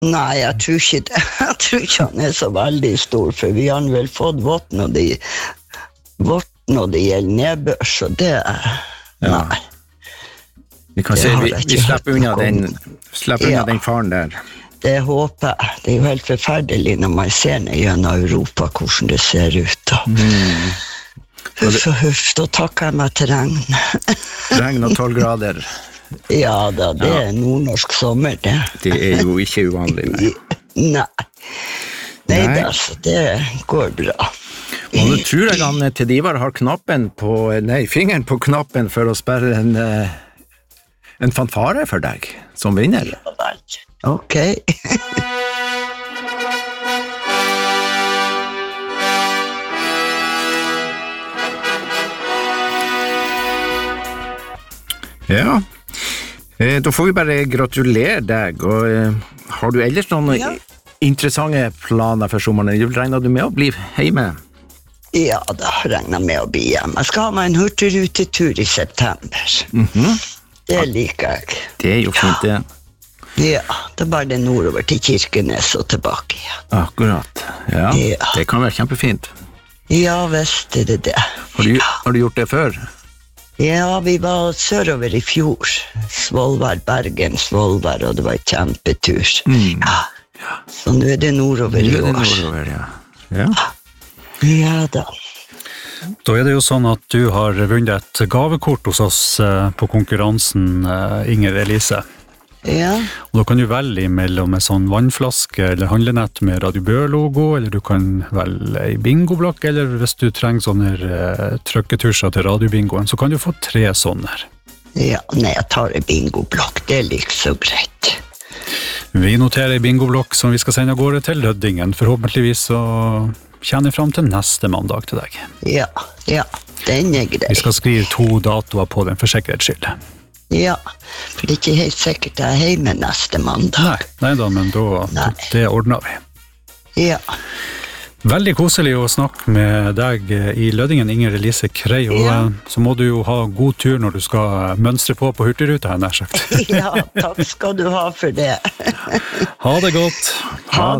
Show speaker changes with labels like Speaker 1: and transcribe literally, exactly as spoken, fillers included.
Speaker 1: Nei, jeg tror ikke det. Jeg tror ikke han er så veldig stor, for vi har vel fått vått når det, vått når det gjelder nedbør, så det er...
Speaker 2: Ja.
Speaker 1: Nei.
Speaker 2: Vi kan
Speaker 1: Det
Speaker 2: se,
Speaker 1: har
Speaker 2: vi,
Speaker 1: jeg
Speaker 2: vi
Speaker 1: ikke
Speaker 2: slipper
Speaker 1: hørt
Speaker 2: unna
Speaker 1: noe om.
Speaker 2: den, slipper unna
Speaker 1: Ja.
Speaker 2: den faren der.
Speaker 1: Det håper jeg. Det er jo helt forferdelig når man ser ned gjennom Europa, hvordan det ser ut. Da.
Speaker 2: Mm.
Speaker 1: Huff og huff, da takker jeg meg til regn.
Speaker 2: Regn og tolv grader,
Speaker 1: Ja da, det
Speaker 2: Ja.
Speaker 1: er nordnorsk sommer, det.
Speaker 2: det er jo ikke uvanlig. Nei.
Speaker 1: Nei. Nei,
Speaker 2: Nei.
Speaker 1: da, så det går bra.
Speaker 2: Og nå tror jeg han til Divar har knappen på, nei, fingeren på knappen for å sperre en, eh, en fanfare for deg, som vinner.
Speaker 1: Ja vel. Ok.
Speaker 2: Ja, eh, da får vi bare gratulere deg, og eh, har du ellers noen
Speaker 1: Ja.
Speaker 2: interessante planer for sommeren? Regner du med å bli hjemme?
Speaker 1: Ja, da regner jeg med å bli hjemme. Jeg skal ha meg en hurtigrutetur i september.
Speaker 2: Mhm.
Speaker 1: Det liker jeg.
Speaker 2: Det er jo fint det.
Speaker 1: Ja, det er bare det nordover til Kirkenes og tilbake igjen.
Speaker 2: Akkurat, ja,
Speaker 1: Ja.
Speaker 2: det kan være kjempefint.
Speaker 1: Ja, visst er det det.
Speaker 2: Har du, har du gjort det før?
Speaker 1: Ja, vi var sørover i fjor. Svolvær, Bergen, Svolvær, og det var en kjempetur.
Speaker 2: Mm.
Speaker 1: Ja. Så nå er det nordover i
Speaker 2: Nå er det
Speaker 1: år.
Speaker 2: nordover, ja. Ja.
Speaker 1: Ja da.
Speaker 3: Da er det jo sånn at du har vunnet et gavekort hos oss eh, på konkurransen, eh, Inger Elise.
Speaker 1: Ja,
Speaker 3: Og da kan du velge mellom en sånn vannflaske eller handlenett med Radio Bø-logo, eller du kan velge ei bingoblokk, eller hvis du trenger sånne eh, trykketusjer til radiobingoen, så kan du få tre sånne.
Speaker 1: ja, nei, jeg tar en bingoblokk, det er like så greit.
Speaker 3: Vi noterer ei bingoblokk som vi skal sende av gårde til Løddingen, forhåpentligvis så kjenner jeg frem til neste mandag til deg.
Speaker 1: Ja, ja, den er grei.
Speaker 3: Vi skal skrive to datoer på den for sikkerhets skyld.
Speaker 1: Ja, for det er ikke helt sikkert jeg er hjemme neste mandag.
Speaker 3: Nei da, men da,
Speaker 1: Nei.
Speaker 3: det ordner vi.
Speaker 1: Ja,
Speaker 3: Veldig koselig å snakke med deg i Løddingen, Inger Elise Krei, og
Speaker 1: Ja.
Speaker 3: så må du jo ha god tur når du skal mønstre på på Hurtigruta, her nær sagt.
Speaker 1: ja, takk skal du ha for det.
Speaker 3: Ha det godt.
Speaker 1: Ha